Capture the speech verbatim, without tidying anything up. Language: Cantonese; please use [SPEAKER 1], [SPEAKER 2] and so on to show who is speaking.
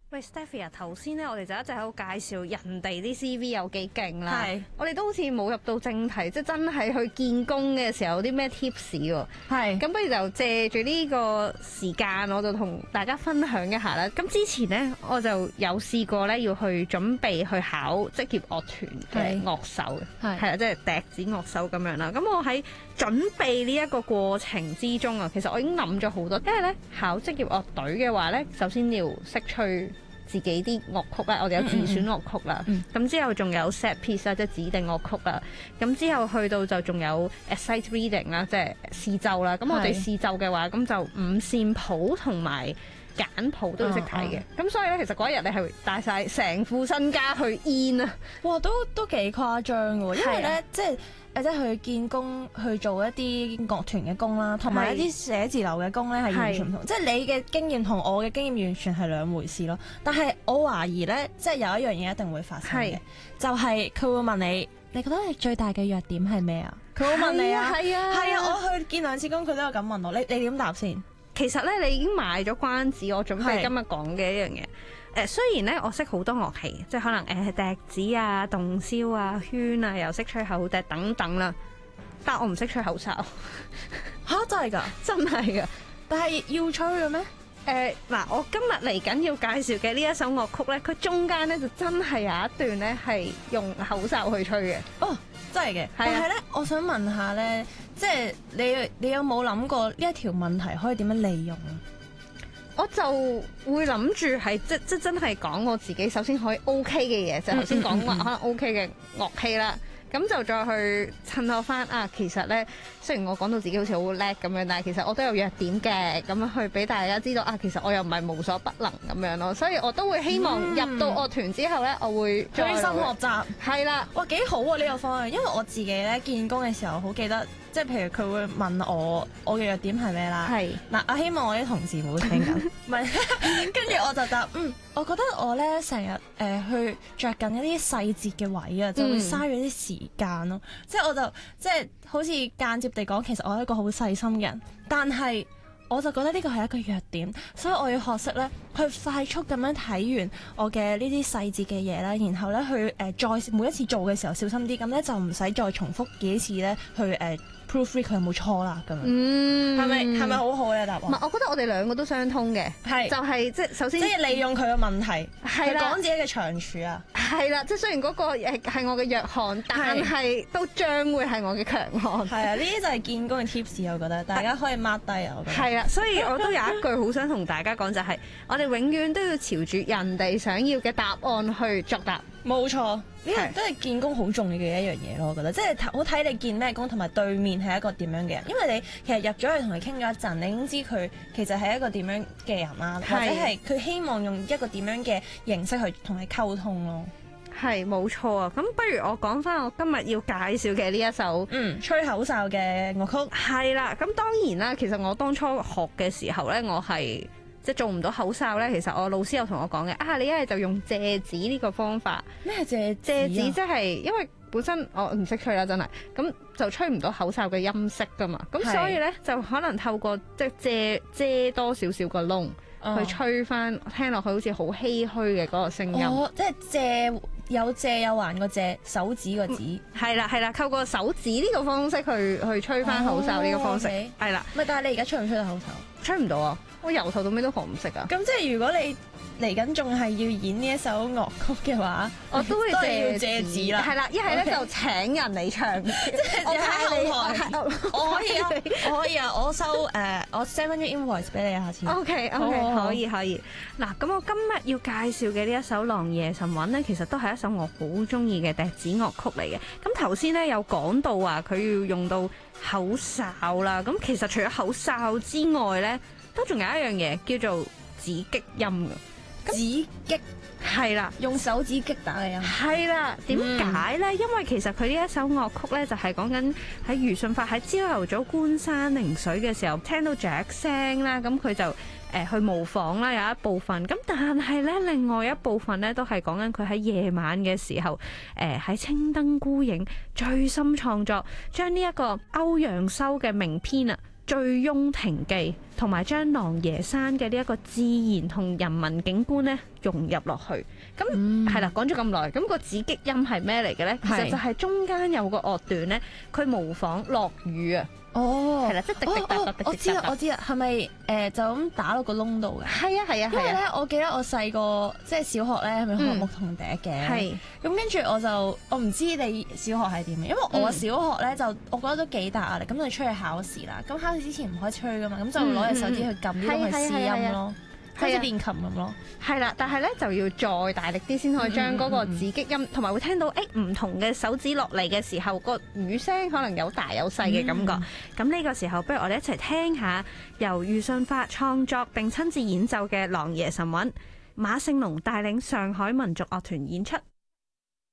[SPEAKER 1] 喂 Stephy 啊，頭先咧我哋就一直喺度介紹人哋啲 C V 有幾勁啦，
[SPEAKER 2] 係
[SPEAKER 1] 我哋都好似冇入到正題，即係真係去見工嘅時候有啲咩 tips 喎？
[SPEAKER 2] 係
[SPEAKER 1] 咁不如就借住呢個時間，我就同大家分享一下啦。咁之前呢，我就有試過咧要去準備去考職業樂團嘅樂手嘅，
[SPEAKER 2] 係
[SPEAKER 1] 係啦，即係笛子樂手咁樣啦。咁我喺準備呢一個過程之中啊，其實我已經諗咗好多，因為咧考職業樂隊嘅話咧，首先要識吹自己啲樂曲啦，我哋有自選樂曲啦，咁、嗯嗯、之後仲有 set piece 啦，即係指定樂曲啦，咁之後去到就仲有 sight reading 啦，即係視奏啦。咁我哋視奏嘅話，咁就五線譜同埋簡譜都要識睇嘅。咁、嗯嗯、所以咧，其實嗰一日你係帶晒成副身家去演啊！
[SPEAKER 2] 哇，都都幾誇張嘅喎，因為咧即係。誒即係去見工去做一啲樂團嘅工啦，同埋一啲寫字樓嘅工咧係完全唔同，即係你嘅經驗同我嘅經驗完全係兩回事咯。但係我懷疑咧，即係有一樣嘢一定會發生嘅，就係佢會問你，你覺得你最大嘅弱點係咩啊？佢會問你啊，係啊，係啊，我去見兩次工，佢都有咁問我，你你點答先？
[SPEAKER 1] 其實咧，你已經賣咗關子，我準備今日講嘅一樣嘢。誒雖然咧，我識好多樂器，即係可能誒笛子啊、洞簫啊、圈啊，又識吹口笛等等啦，但我唔識吹口哨。
[SPEAKER 2] 吓？真係㗎？
[SPEAKER 1] 真係㗎！
[SPEAKER 2] 但係要吹嘅咩？
[SPEAKER 1] 誒嗱，我今日嚟緊要介紹嘅呢一首樂曲咧，佢中間咧就真係有一段咧係用口哨去吹嘅。
[SPEAKER 2] 哦，真係嘅。但係咧，我想問下咧，即係你你有冇諗過呢一條問題可以點樣利用啊？
[SPEAKER 1] 我就會諗住係即即真係講我自己首先可以 OK 嘅嘢，就頭先講話可能 OK 嘅樂器啦。咁就再去襯托翻啊，其實咧雖然我講到自己好似好叻咁樣，但係其實我都有弱點嘅，咁樣去俾大家知道啊，其實我又唔係無所不能咁樣咯。所以我都會希望入到樂團之後咧，我會
[SPEAKER 2] 虛心學習。係啦，哇幾好啊呢個方向，因為我自己咧見工嘅時候好記得。即係譬如佢會問我我嘅弱點係咩啦？係嗱，我希望我啲同事唔好聽緊。唔係，跟住我就答嗯，我覺得我咧成日誒去着緊一啲細節嘅位啊，就會嘥咗啲時間咯。即係我就即係好似間接地講，其實我係一個好細心嘅人，但係我就覺得呢個係一個弱點，所以我要學識咧去快速咁樣睇完我嘅呢啲細節嘅嘢啦，然後咧去誒、呃、再每一次做嘅時候小心啲，咁咧就唔使再重複幾次咧去誒。呃 proofread 佢有冇錯啦咁樣，嗯，係咪係咪好好嘅答案？唔係，
[SPEAKER 1] 我覺得我哋兩個都相通嘅，係就係即係首先
[SPEAKER 2] 即係利用佢嘅問題，係
[SPEAKER 1] 啦，
[SPEAKER 2] 講自己嘅長處啊，
[SPEAKER 1] 係啦，即係雖然嗰個誒係我嘅弱項，但係都將會係我嘅強項。
[SPEAKER 2] 係啊，呢啲就係見工嘅 tips， 我覺得大家可以 mark 低啊。我覺得
[SPEAKER 1] 係啊，所以我都有一句好想同大家講，就係我哋永遠都要朝住人哋想要嘅答案去作答。
[SPEAKER 2] 冇錯，呢個都係見工好重要嘅一樣嘢咯，我覺得，即係好睇你見咩工，同埋對面係一個點樣嘅人，因為你其實入咗去同佢傾咗一陣，你已經知佢其實係一個點樣嘅人啦，或者係佢希望用一個點樣嘅形式去同你溝通咯。
[SPEAKER 1] 係冇錯啊！咁不如我講翻我今日要介紹嘅呢一首
[SPEAKER 2] 嗯吹口哨嘅樂曲。
[SPEAKER 1] 係啦，咁當然啦，其實我當初學嘅時候咧，我係。即係做唔到口哨咧，其實我老師有同我講嘅，啊你一係就用借指呢個方法。
[SPEAKER 2] 咩借指？
[SPEAKER 1] 借指即係因為本身我唔識吹啦，真係，咁就吹唔到口哨嘅音色噶嘛，咁所以咧就可能透過即係借遮多少少個窿、哦、去吹翻，聽落去好似好唏噓嘅嗰個聲音。
[SPEAKER 2] 哦，即係借有借有還個借，手指個指。
[SPEAKER 1] 係啦係啦，透過手指呢個方式去去吹翻口哨呢個方式。係、哦、啦。
[SPEAKER 2] 咪、okay. 但係你而家吹唔吹到口哨？
[SPEAKER 1] 吹唔到啊！我由頭到尾都學唔識啊！
[SPEAKER 2] 咁即係如果你嚟緊仲係要演呢一首樂曲嘅話，我都會借借指啦。
[SPEAKER 1] 係啦，一係咧就請人嚟唱，即係
[SPEAKER 2] 我喺後台。我可以啊，我可以啊，我收誒、uh, 我 send 翻張 invoice 俾你啊，下次。
[SPEAKER 1] O K O K 可以可以。嗱，咁我今日要介紹嘅呢一首《狼夜神韻》咧，其實都係一首我好中意嘅笛子樂曲嚟嘅。咁頭先咧有講到話佢要用到口哨啦，咁其實除咗口哨之外咧，都仲有一樣嘢叫做指擊音嘅。
[SPEAKER 2] 指擊
[SPEAKER 1] 係啦，
[SPEAKER 2] 用手指擊打嘅音。係
[SPEAKER 1] 啦，點解咧？因為其實佢呢一首樂曲咧，就係講緊喺余順發喺朝頭早觀山凝水嘅時候，聽到雀聲啦，咁佢就誒、呃、去模仿啦，有一部分。咁但係咧，另外一部分咧，都係講緊佢喺夜晚嘅時候，誒、呃、喺青燈孤影最深創作，將呢一個歐陽修嘅名篇啊《醉翁亭記》 同埋將狼爺山嘅呢一個自然同人民景觀咧融入落去。咁係啦，講咗咁耐，咁個紫擊音係咩嚟嘅咧？其實就係中間有個樂段咧，佢模仿落雨啊。
[SPEAKER 2] 哦，
[SPEAKER 1] 係啦，即係滴滴答答，滴滴答答。
[SPEAKER 2] 我知啦，我知啦，係咪誒就咁打落個窿度嘅？
[SPEAKER 1] 係啊，係啊，
[SPEAKER 2] 因為咧，我記得我細個即係小學咧，係咪學牧童笛嘅？係。咁跟住我就，我唔知你小學係點嘅，因為我小學咧就，我覺得都幾大壓力。咁就出去考試啦，咁考試之前唔可以吹噶嘛，咁就攞隻手指去撳呢個去試音咯。好似練琴咁咯，
[SPEAKER 1] 係啦，但係咧就要再大力啲先可以將嗰個紫擊音，同埋會聽到誒唔同嘅手指落嚟嘅時候，個雨聲可能有大有細嘅感覺。咁呢、嗯、個時候，不如我哋一齊聽下由余舜發創作並親自演奏嘅《狼爺神韻》，馬勝龍帶領上海民族樂團演出。